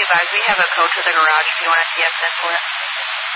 guys, we have a code to the garage if you want to see us send for it.